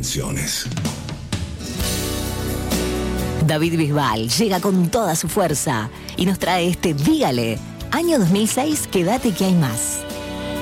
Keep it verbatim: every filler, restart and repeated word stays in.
Conexiones. David Bisbal llega con toda su fuerza y nos trae este Dígale, año dos mil seis, Quédate que hay más.